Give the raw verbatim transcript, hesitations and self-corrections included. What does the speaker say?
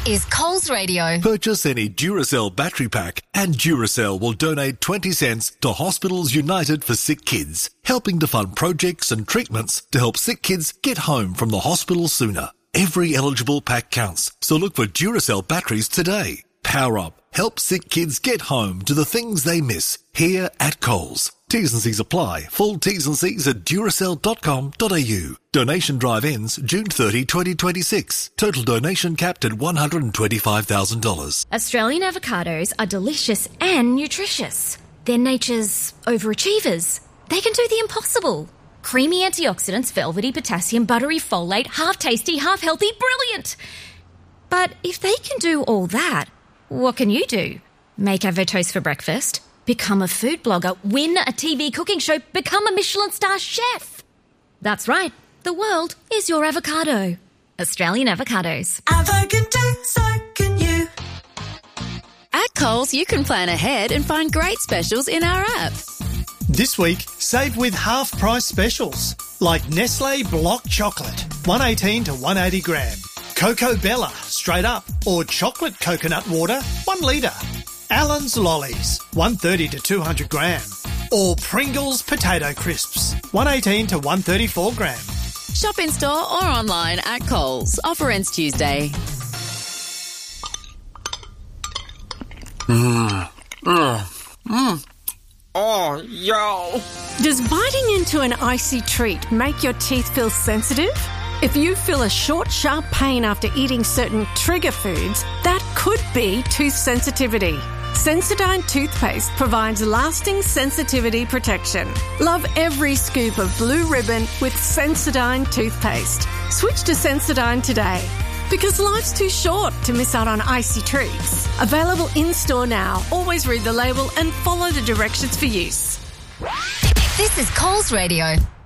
is Coles Radio. Purchase any Duracell battery pack and Duracell will donate twenty cents to Hospitals United for Sick Kids, helping to fund projects and treatments to help sick kids get home from the hospital sooner. Every eligible pack counts, so look for Duracell batteries today. Power up. Help sick kids get home to the things they miss here at Coles. T's and C's apply. Full T's and C's at duracell dot com dot a u. Donation drive ends June thirtieth, twenty twenty-six. Total donation capped at one hundred twenty-five thousand dollars. Australian avocados are delicious and nutritious. They're nature's overachievers. They can do the impossible. Creamy antioxidants, velvety potassium, buttery folate, half tasty, half healthy, brilliant. But if they can do all that, what can you do? Make avotoast for breakfast? Become a food blogger? Win a T V cooking show? Become a Michelin star chef? That's right. The world is your avocado. Australian avocados. Avo can do, so can you. At Coles, you can plan ahead and find great specials in our app. This week, save with half-price specials, like Nestle Block Chocolate, one eighteen to one eighty gram. Coco Bella, straight up, or chocolate coconut water, one litre. Allen's Lollies, one thirty to two hundred gram. Or Pringles Potato Crisps, one eighteen to one thirty-four gram. Shop in store or online at Coles. Offer ends Tuesday. Mmm. Mmm. Mmm. Oh, yo. Does biting into an icy treat make your teeth feel sensitive? If you feel a short, sharp pain after eating certain trigger foods, that could be tooth sensitivity. Sensodyne toothpaste provides lasting sensitivity protection. Love every scoop of blue ribbon with Sensodyne toothpaste. Switch to Sensodyne today, because life's too short to miss out on icy treats. Available in-store now. Always read the label and follow the directions for use. This is Coles Radio.